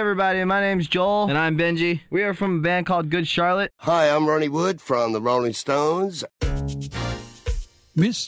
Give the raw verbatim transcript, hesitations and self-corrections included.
everybody. My name's Joel. And I'm Benji. We are from a band called Good Charlotte. Hi, I'm Ronnie Wood from the Rolling Stones. Miss